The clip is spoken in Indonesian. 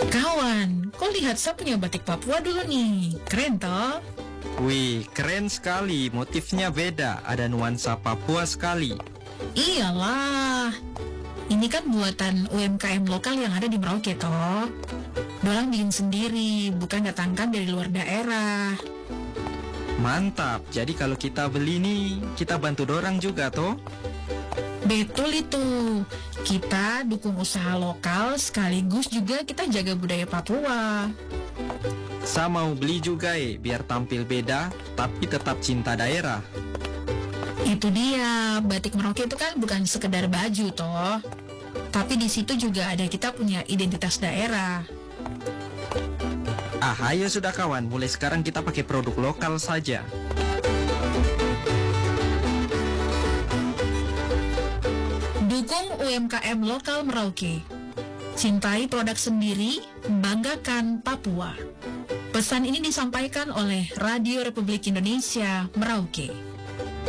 Kawan, kau lihat saya punya batik Papua dulu nih. Keren toh? Wih, keren sekali. Motifnya beda, ada nuansa Papua sekali. Iyalah. Ini kan buatan UMKM lokal yang ada di Merauke toh. Dorang bikin sendiri, bukan datangkan dari luar daerah. Mantap, jadi kalau kita beli nih, kita bantu dorang juga toh? Betul itu. Kita dukung usaha lokal sekaligus juga kita jaga budaya Papua. Saya mau beli juga biar tampil beda, tapi tetap cinta daerah. Itu dia, batik Merauke itu kan bukan sekedar baju toh. Tapi di situ juga ada kita punya identitas daerah. Ayo sudah kawan, mulai sekarang kita pakai produk lokal saja. Dukung UMKM lokal Merauke. Cintai produk sendiri, banggakan Papua. Pesan ini disampaikan oleh Radio Republik Indonesia Merauke.